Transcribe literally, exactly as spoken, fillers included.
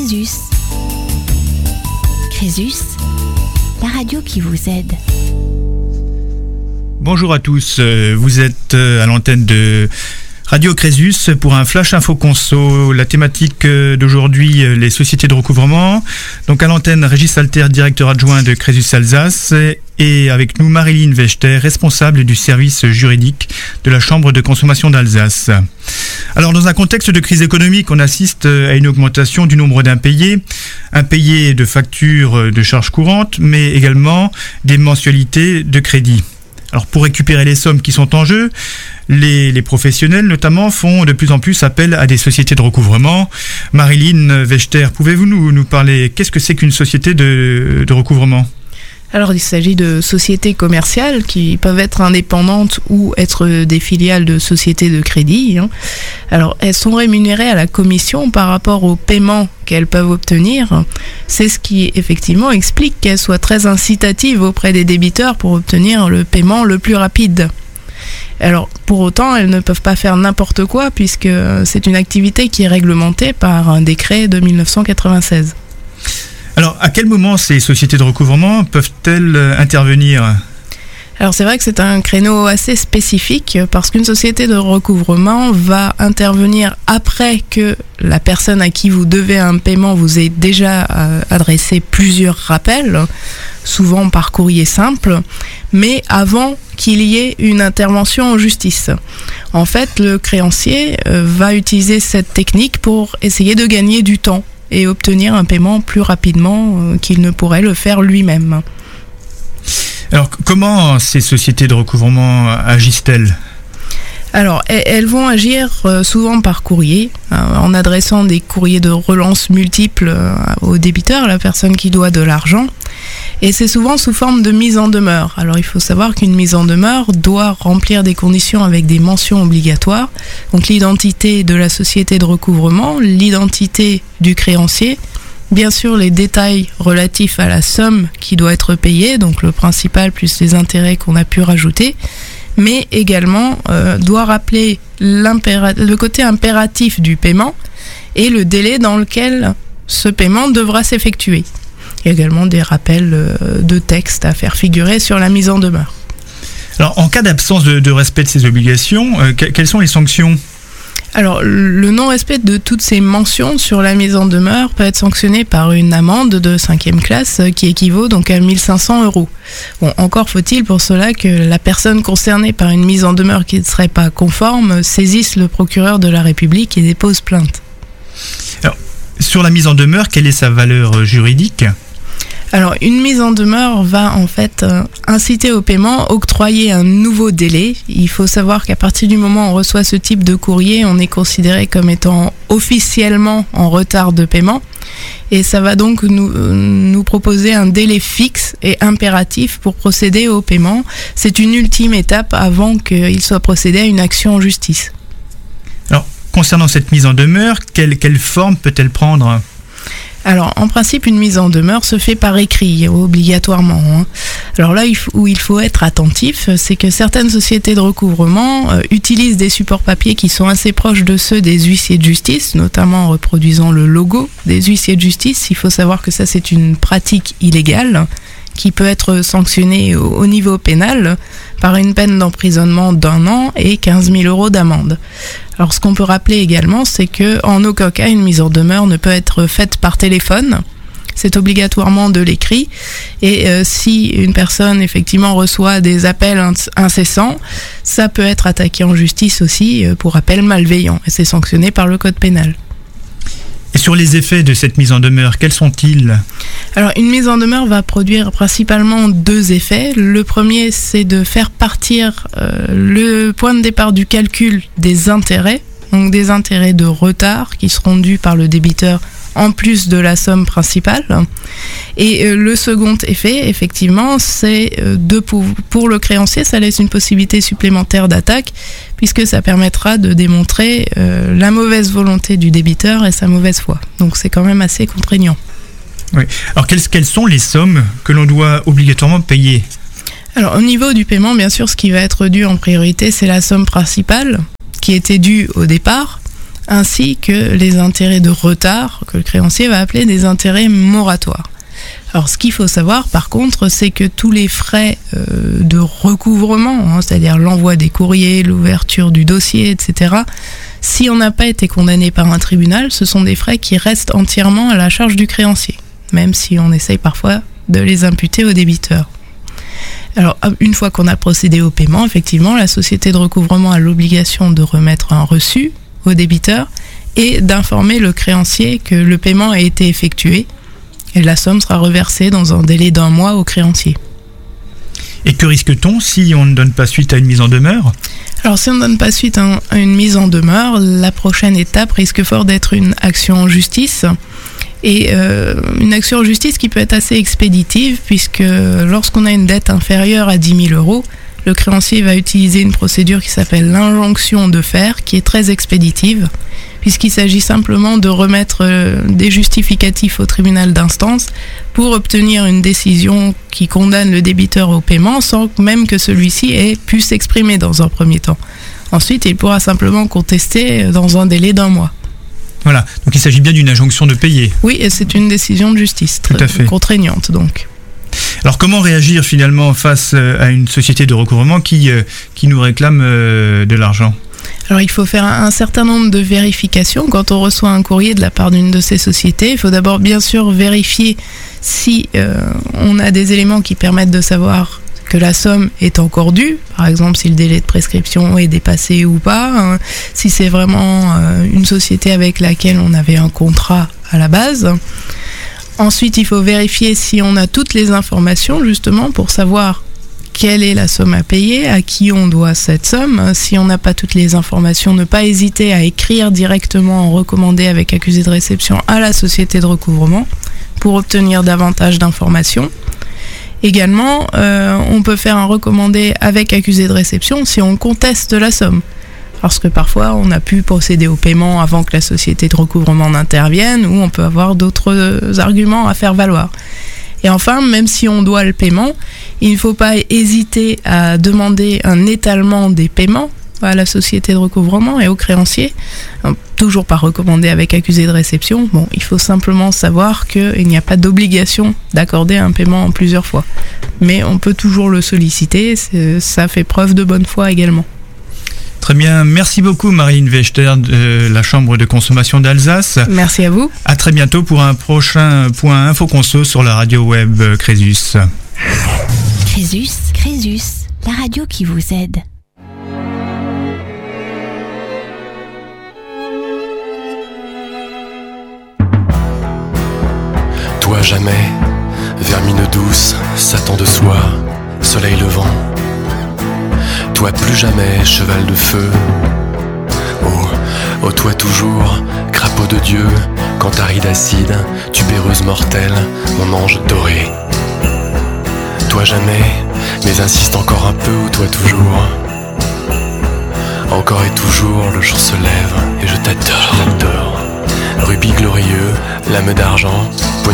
Crésus. Crésus, la radio qui vous aide. Bonjour à tous, vous êtes à l'antenne de Radio Crésus pour un Flash Info Conso. La thématique d'aujourd'hui, les sociétés de recouvrement. Donc à l'antenne, Régis Alter, directeur adjoint de Crésus Alsace, et avec nous Marilyn Vechter, responsable du service juridique de la Chambre de consommation d'Alsace. Alors dans un contexte de crise économique, on assiste à une augmentation du nombre d'impayés, impayés de factures de charges courantes, mais également des mensualités de crédit. Alors pour récupérer les sommes qui sont en jeu, les, les professionnels notamment font de plus en plus appel à des sociétés de recouvrement. Marilyn Vechter, pouvez-vous nous, nous parler, qu'est-ce que c'est qu'une société de, de recouvrement ? Alors il s'agit de sociétés commerciales qui peuvent être indépendantes ou être des filiales de sociétés de crédit. Alors elles sont rémunérées à la commission par rapport au paiement qu'elles peuvent obtenir. C'est ce qui effectivement explique qu'elles soient très incitatives auprès des débiteurs pour obtenir le paiement le plus rapide. Alors pour autant, elles ne peuvent pas faire n'importe quoi puisque c'est une activité qui est réglementée par un décret de dix-neuf cent quatre-vingt-seize. Alors, à quel moment ces sociétés de recouvrement peuvent-elles intervenir ? Alors c'est vrai que c'est un créneau assez spécifique parce qu'une société de recouvrement va intervenir après que la personne à qui vous devez un paiement vous ait déjà euh, adressé plusieurs rappels, souvent par courrier simple, mais avant qu'il y ait une intervention en justice. En fait, le créancier euh, va utiliser cette technique pour essayer de gagner du temps et obtenir un paiement plus rapidement euh, qu'il ne pourrait le faire lui-même. Alors, comment ces sociétés de recouvrement agissent-elles ? Alors, elles vont agir souvent par courrier, en adressant des courriers de relance multiples au débiteur, à la personne qui doit de l'argent. Et c'est souvent sous forme de mise en demeure. Alors il faut savoir qu'une mise en demeure doit remplir des conditions avec des mentions obligatoires. Donc l'identité de la société de recouvrement, l'identité du créancier, bien sûr les détails relatifs à la somme qui doit être payée, donc le principal plus les intérêts qu'on a pu rajouter, mais également euh, doit rappeler le côté impératif du paiement et le délai dans lequel ce paiement devra s'effectuer. Il y a également des rappels de texte à faire figurer sur la mise en demeure. Alors, en cas d'absence de, de respect de ces obligations, euh, que, quelles sont les sanctions ? Alors, le non-respect de toutes ces mentions sur la mise en demeure peut être sanctionné par une amende de cinquième classe qui équivaut donc à mille cinq cents euros. Bon, encore faut-il pour cela que la personne concernée par une mise en demeure qui ne serait pas conforme saisisse le procureur de la République et dépose plainte. Alors, sur la mise en demeure, quelle est sa valeur juridique ? Alors, une mise en demeure va en fait euh, inciter au paiement, octroyer un nouveau délai. Il faut savoir qu'à partir du moment où on reçoit ce type de courrier, on est considéré comme étant officiellement en retard de paiement. Et ça va donc nous, euh, nous proposer un délai fixe et impératif pour procéder au paiement. C'est une ultime étape avant qu'il soit procédé à une action en justice. Alors, concernant cette mise en demeure, quelle, quelle forme peut-elle prendre ? Alors, en principe, une mise en demeure se fait par écrit, obligatoirement. Hein. Alors là, où il faut être attentif, c'est que certaines sociétés de recouvrement euh, utilisent des supports papier qui sont assez proches de ceux des huissiers de justice, notamment en reproduisant le logo des huissiers de justice. Il faut savoir que ça, c'est une pratique illégale qui peut être sanctionnée au, au niveau pénal par une peine d'emprisonnement d'un an et quinze mille euros d'amende. Alors ce qu'on peut rappeler également, c'est que en aucun cas une mise en demeure ne peut être faite par téléphone. C'est obligatoirement de l'écrit. Et euh, si une personne effectivement reçoit des appels incessants, ça peut être attaqué en justice aussi pour appel malveillant. Et c'est sanctionné par le code pénal. Et sur les effets de cette mise en demeure, quels sont-ils ? Alors, une mise en demeure va produire principalement deux effets. Le premier, c'est de faire partir euh, le point de départ du calcul des intérêts, donc des intérêts de retard qui seront dus par le débiteur en plus de la somme principale. Et euh, le second effet, effectivement, c'est euh, de pour, pour le créancier, ça laisse une possibilité supplémentaire d'attaque, puisque ça permettra de démontrer euh, la mauvaise volonté du débiteur et sa mauvaise foi. Donc c'est quand même assez contraignant. Oui. Alors quelles, quelles sont les sommes que l'on doit obligatoirement payer ? Alors au niveau du paiement, bien sûr, ce qui va être dû en priorité, c'est la somme principale qui était due au départ, ainsi que les intérêts de retard, que le créancier va appeler des intérêts moratoires. Alors ce qu'il faut savoir par contre, c'est que tous les frais euh, de recouvrement, hein, c'est-à-dire l'envoi des courriers, l'ouverture du dossier, et cetera, si on n'a pas été condamné par un tribunal, ce sont des frais qui restent entièrement à la charge du créancier, même si on essaye parfois de les imputer au débiteur. Alors, une fois qu'on a procédé au paiement, effectivement, la société de recouvrement a l'obligation de remettre un reçu au débiteur et d'informer le créancier que le paiement a été effectué et la somme sera reversée dans un délai d'un mois au créancier. Et que risque-t-on si on ne donne pas suite à une mise en demeure ? Alors, si on ne donne pas suite à une mise en demeure, la prochaine étape risque fort d'être une action en justice. Et euh, une action en justice qui peut être assez expéditive, puisque lorsqu'on a une dette inférieure à dix mille euros, le créancier va utiliser une procédure qui s'appelle l'injonction de faire, qui est très expéditive, puisqu'il s'agit simplement de remettre euh, des justificatifs au tribunal d'instance pour obtenir une décision qui condamne le débiteur au paiement, sans même que celui-ci ait pu s'exprimer dans un premier temps. Ensuite, il pourra simplement contester dans un délai d'un mois. Voilà, donc il s'agit bien d'une injonction de payer. Oui, et c'est une décision de justice, très Tout à fait. Contraignante donc. Alors comment réagir finalement face à une société de recouvrement qui, qui nous réclame de l'argent ? Alors il faut faire un certain nombre de vérifications quand on reçoit un courrier de la part d'une de ces sociétés. Il faut d'abord bien sûr vérifier si euh, on a des éléments qui permettent de savoir que la somme est encore due, par exemple si le délai de prescription est dépassé ou pas, hein, si c'est vraiment euh, une société avec laquelle on avait un contrat à la base. Ensuite, il faut vérifier si on a toutes les informations justement pour savoir quelle est la somme à payer, à qui on doit cette somme. Si on n'a pas toutes les informations, ne pas hésiter à écrire directement en recommandé avec accusé de réception à la société de recouvrement pour obtenir davantage d'informations. Également, euh, on peut faire un recommandé avec accusé de réception si on conteste la somme. Parce que parfois, on a pu procéder au paiement avant que la société de recouvrement n'intervienne, ou on peut avoir d'autres arguments à faire valoir. Et enfin, même si on doit le paiement, il ne faut pas hésiter à demander un étalement des paiements à la société de recouvrement et au créancier, toujours pas recommandé avec accusé de réception. Bon, il faut simplement savoir qu'il n'y a pas d'obligation d'accorder un paiement en plusieurs fois. Mais on peut toujours le solliciter, ça fait preuve de bonne foi également. Très bien, merci beaucoup Marine Wechter de la Chambre de consommation d'Alsace. Merci à vous. À très bientôt pour un prochain point Info Conso sur la radio web Crésus. Crésus, Crésus, la radio qui vous aide. Toi jamais, vermine douce, Satan de soie, soleil levant. Toi plus jamais, cheval de feu. Oh, oh toi toujours, crapaud de Dieu, cantaride acide, tubéreuse mortelle, mon ange doré. Toi jamais, mais insiste encore un peu, ou toi toujours. Encore et toujours, le jour se lève, et je t'adore, je t'adore. Rubis glorieux, lame d'argent, poignée